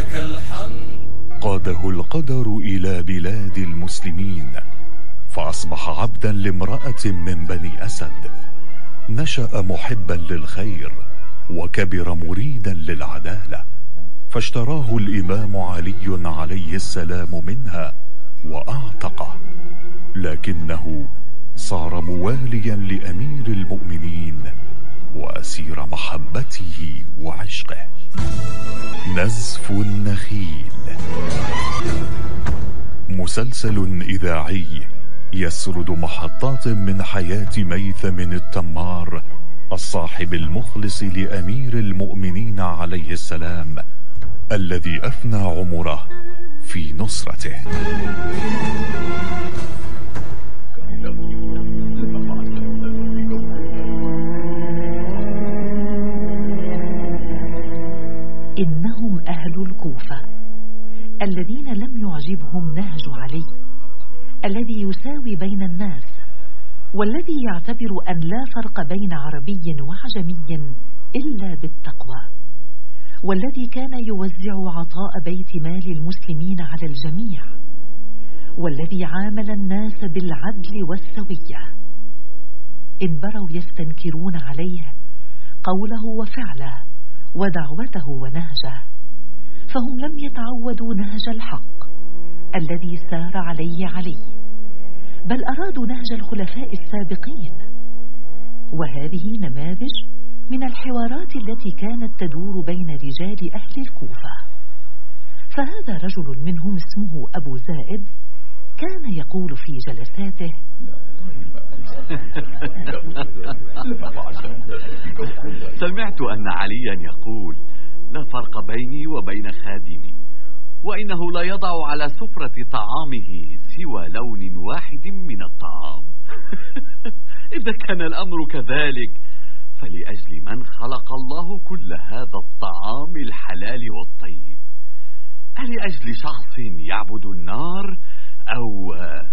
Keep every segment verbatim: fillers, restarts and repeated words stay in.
لك الحمد. قاده القدر إلى بلاد المسلمين، فأصبح عبدا لامرأة من بني أسد. نشأ محبا للخير وكبر مريدا للعدالة، فاشتراه الإمام علي عليه السلام منها وأعتقه، لكنه صار مواليا لأمير المؤمنين وأسير محبته وعشقه. نزف النخيل، مسلسل إذاعي يسرد محطات من حياة ميثم التمار، الصاحب المخلص لأمير المؤمنين عليه السلام، الذي أفنى عمره في نصرته. إنهم أهل الكوفة الذين لم يعجبهم نهج علي، الذي يساوي بين الناس، والذي يعتبر أن لا فرق بين عربي وعجمي إلا بالتقوى، والذي كان يوزع عطاء بيت مال المسلمين على الجميع، والذي عامل الناس بالعدل والسوية. إن بروا يستنكرون عليه قوله وفعله ودعوته ونهجه، فهم لم يتعودوا نهج الحق الذي سار عليه علي، بل أرادوا نهج الخلفاء السابقين. وهذه نماذج من الحوارات التي كانت تدور بين رجال أهل الكوفة. فهذا رجل منهم اسمه أبو زائد كان يقول في جلساته: سمعت أن عليا يقول: لا فرق بيني وبين خادمي، وإنه لا يضع على سفرة طعامه سوى لون واحد من الطعام. إذا كان الأمر كذلك، فلأجل من خلق الله كل هذا الطعام الحلال والطيب؟ ألأجل شخص يعبد النار أو؟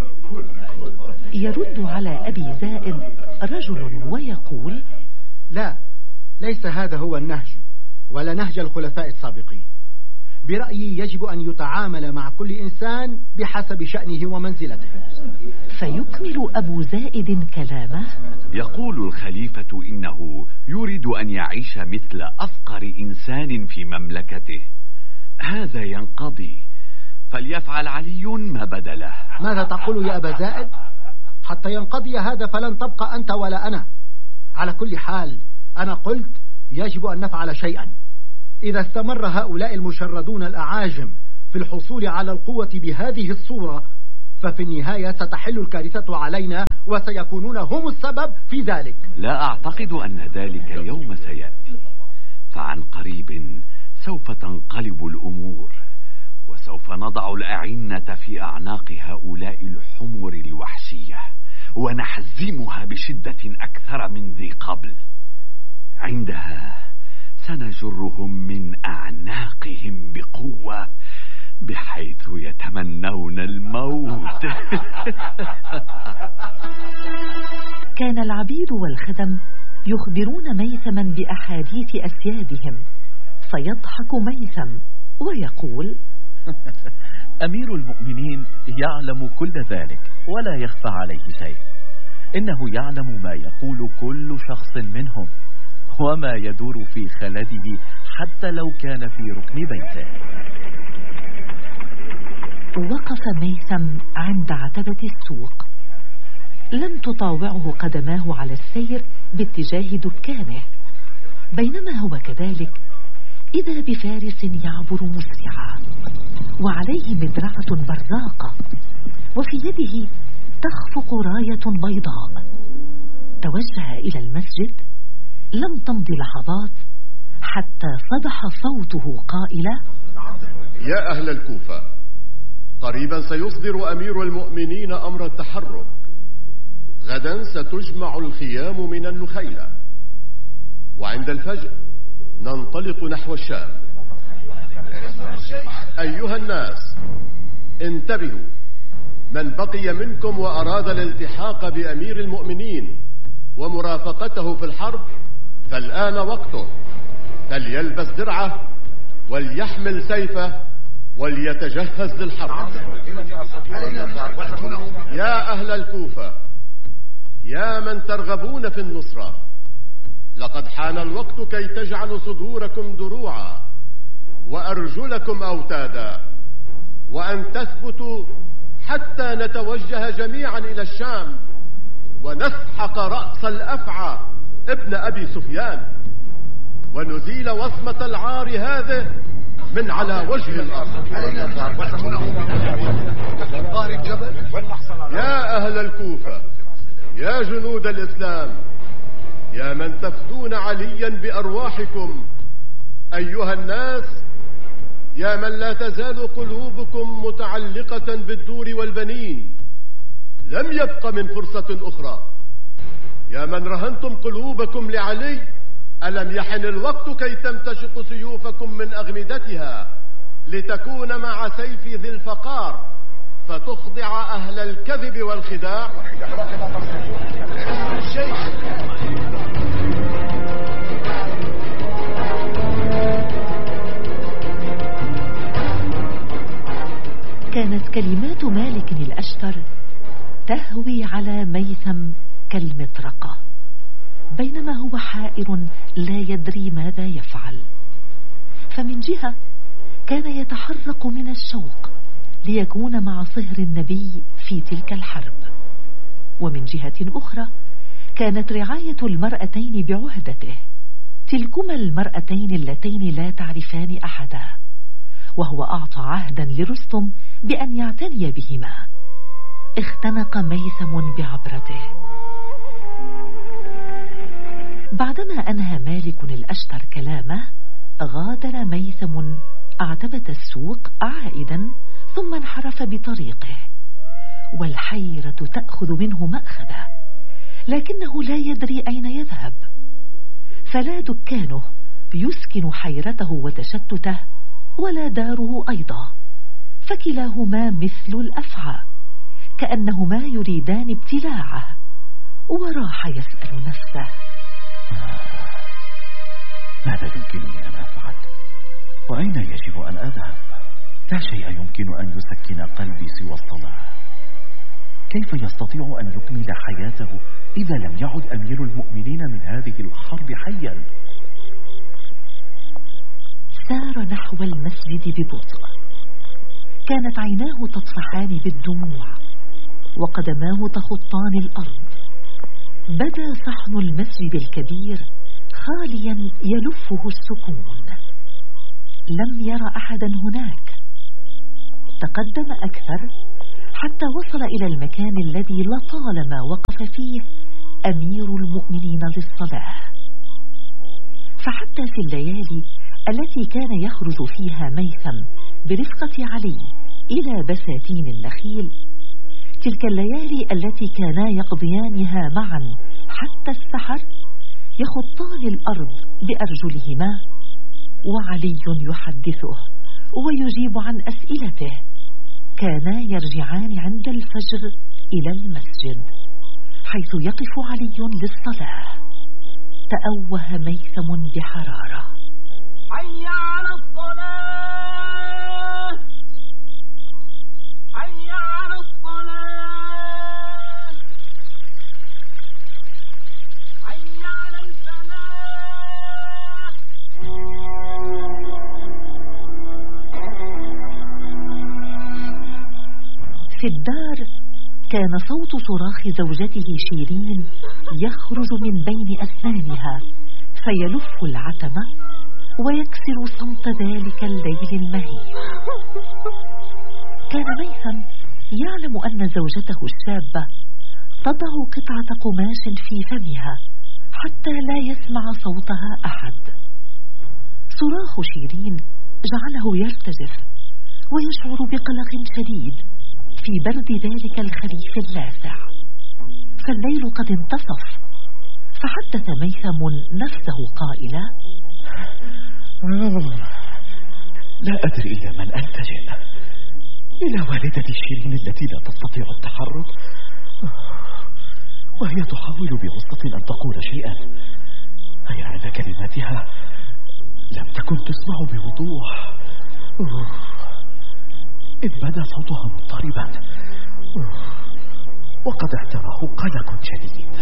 يرد على أبي زائد رجل ويقول: لا، ليس هذا هو النهج ولا نهج الخلفاء السابقين. برأيي يجب أن يتعامل مع كل إنسان بحسب شأنه ومنزلته. فيكمل أبو زائد كلامه: يقول الخليفة إنه يريد أن يعيش مثل أفقر إنسان في مملكته. هذا ينقضي، فليفعل علي ما بدله. ماذا تقول يا أبا زائد؟ حتى ينقضي هذا فلن تبقى أنت ولا أنا. على كل حال أنا قلت يجب أن نفعل شيئا. إذا استمر هؤلاء المشردون الأعاجم في الحصول على القوة بهذه الصورة، ففي النهاية ستحل الكارثة علينا وسيكونون هم السبب في ذلك. لا أعتقد أن ذلك اليوم سيأتي، فعن قريب سوف تنقلب الأمور، وسوف نضع الأعنة في أعناق هؤلاء الحمر الوحشية ونحزمها بشدة أكثر من ذي قبل. عندها سنجرهم من أعناقهم بقوة بحيث يتمنون الموت. كان العبيد والخدم يخبرون ميثما بأحاديث أسيادهم، فيضحك ميثم ويقول: أمير المؤمنين يعلم كل ذلك ولا يخفى عليه شيء. إنه يعلم ما يقول كل شخص منهم وما يدور في خلده حتى لو كان في ركن بيته. وقف ميثم عند عتبة السوق، لم تطاوعه قدماه على السير باتجاه دكانه. بينما هو كذلك إذا بفارس يعبر مسرعا وعليه مدرعة برزاقة، وفي يده تخفق راية بيضاء. توجه إلى المسجد، لم تمض لحظات حتى صدح صوته قائلا: يا أهل الكوفة، قريبا سيصدر أمير المؤمنين أمر التحرك. غدا ستجمع الخيام من النخيلة، وعند الفجر ننطلق نحو الشام. أيها الناس انتبهوا، من بقي منكم وأراد الالتحاق بأمير المؤمنين ومرافقته في الحرب فالآن وقته، فليلبس درعه وليحمل سيفه وليتجهز للحرب. يا أهل الكوفة، يا من ترغبون في النصرة، لقد حان الوقت كي تجعلوا صدوركم دروعا وأرجلكم أوتادا، وأن تثبتوا حتى نتوجه جميعا إلى الشام ونسحق رأس الأفعى ابن أبي سفيان، ونزيل وصمة العار هذه من على وجه الأرض. يا أهل الكوفة، يا جنود الإسلام، يا من تفدون عليا بأرواحكم، أيها الناس، يا من لا تزال قلوبكم متعلقة بالدور والبنين، لم يبق من فرصة أخرى. يا من رهنتم قلوبكم لعلي، ألم يحن الوقت كي تمتشق سيوفكم من أغمدتها لتكون مع سيف ذي الفقار فتخضع أهل الكذب والخداع؟ كانت كلمات مالك الأشتر تهوي على ميثم كالمطرقة، بينما هو حائر لا يدري ماذا يفعل. فمن جهة كان يتحرق من الشوق ليكون مع صهر النبي في تلك الحرب، ومن جهة أخرى كانت رعاية المرأتين بعهدته، تلكما المرأتين اللتين لا تعرفان أحدا، وهو أعطى عهدا لرستم بأن يعتني بهما. اختنق ميثم بعبرته. بعدما أنهى مالك الأشتر كلامه، غادر ميثم أعتبة السوق عائدا، ثم انحرف بطريقه، والحيرة تأخذ منه مأخذه، لكنه لا يدري أين يذهب، فلا دكانه يسكن حيرته وتشتته، ولا داره أيضا، فكلاهما مثل الأفعى، كأنهما يريدان ابتلاعه. وراح يسأل نفسه: ماذا يمكنني أن أفعل؟ وأين يجب أن أذهب؟ لا شيء يمكن أن يسكن قلبي سوى الصلاة. كيف يستطيع أن يكمل حياته إذا لم يعد أمير المؤمنين من هذه الحرب حيا؟ سار نحو المسجد ببطء، كانت عيناه تطفحان بالدموع وقدماه تخطان الأرض. بدا صحن المسجد الكبير خاليا يلفه السكون، لم يرى أحدا هناك. تقدم أكثر حتى وصل إلى المكان الذي لطالما وقف فيه أمير المؤمنين للصلاة. فحتى في الليالي التي كان يخرج فيها ميثم برفقة علي إلى بساتين النخيل، تلك الليالي التي كانا يقضيانها معا حتى السحر، يخطان الأرض بأرجلهما، وعلي يحدثه ويجيب عن أسئلته. كانا يرجعان عند الفجر إلى المسجد، حيث يقف علي للصلاة. تأوه ميثم بحرارة: حي على الصلاة، حي على الصلاة، حي على الفلاح. في الدار كان صوت صراخ زوجته شيرين يخرج من بين أسنانها فيلف العتمة ويكسر صمت ذلك الليل المهيب. كان ميثم يعلم أن زوجته الشابة تضع قطعة قماش في فمها حتى لا يسمع صوتها أحد. صراخ شيرين جعله يرتجف ويشعر بقلق شديد في برد ذلك الخريف اللاسع. فالليل قد انتصف، فحدث ميثم نفسه قائلا: لا أدري إلى من ألتجئ، إلى والدتي شيرين التي لا تستطيع التحرك، وهي تحاول بغصة أن تقول شيئا، أي على كلماتها لم تكن تسمع بوضوح. إذ بدا صوتها مضطربا وقد اعتراه قلق شديد.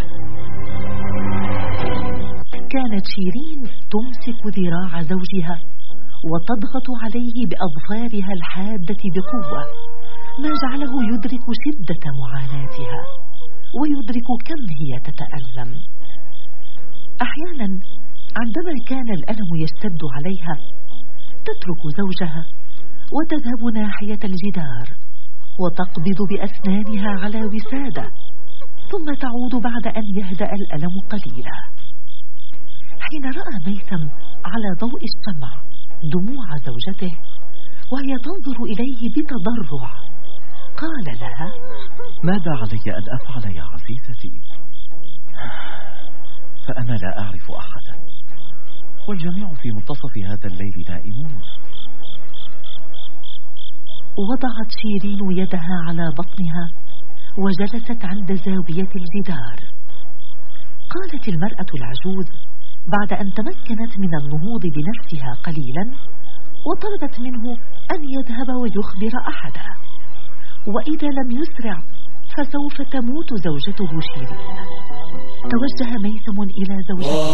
كانت شيرين تمسك ذراع زوجها وتضغط عليه بأظفارها الحادة بقوة، ما جعله يدرك شدة معاناتها ويدرك كم هي تتألم. أحيانا عندما كان الألم يشتد عليها تترك زوجها وتذهب ناحية الجدار وتقبض بأسنانها على وسادة، ثم تعود بعد أن يهدأ الألم قليلا. حين رأى ميثم على ضوء الشمع دموع زوجته وهي تنظر إليه بتضرع قال لها: ماذا علي أن أفعل يا عزيزتي؟ فأنا لا أعرف أحدا والجميع في منتصف هذا الليل نائمون. وضعت شيرين يدها على بطنها وجلست عند زاوية الجدار. قالت المرأة العجوز بعد أن تمكنت من النهوض بنفسها قليلا وطلبت منه أن يذهب ويخبر أحدا، وإذا لم يسرع فسوف تموت زوجته شيرين. توجه ميثم إلى زوجته